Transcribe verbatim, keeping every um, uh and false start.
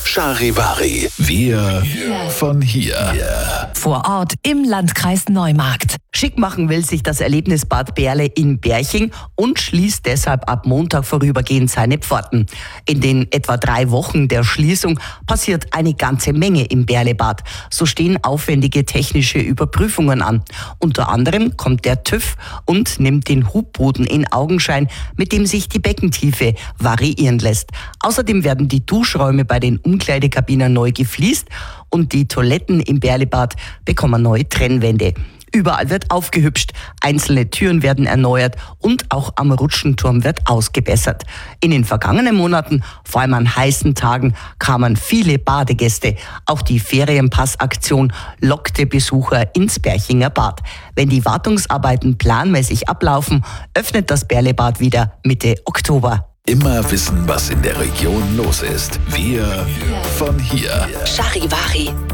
Charivari. Wir von hier. Vor Ort im Landkreis Neumarkt. Schick machen will sich das Erlebnisbad Berle in Berching und schließt deshalb ab Montag vorübergehend seine Pforten. In den etwa drei Wochen der Schließung passiert eine ganze Menge im Berlebad. So stehen aufwendige technische Überprüfungen an. Unter anderem kommt der TÜV und nimmt den Hubboden in Augenschein, mit dem sich die Beckentiefe variieren lässt. Außerdem werden die Duschräume bei den Umkleidekabinen neu gefliest und die Toiletten im Berlebad bekommen neue Trennwände. Überall wird aufgehübscht, einzelne Türen werden erneuert und auch am Rutschenturm wird ausgebessert. In den vergangenen Monaten, vor allem an heißen Tagen, kamen viele Badegäste. Auch die Ferienpassaktion lockte Besucher ins Berchinger Bad. Wenn die Wartungsarbeiten planmäßig ablaufen, öffnet das Berlebad wieder Mitte Oktober. Immer wissen, was in der Region los ist. Wir von hier. Charivari.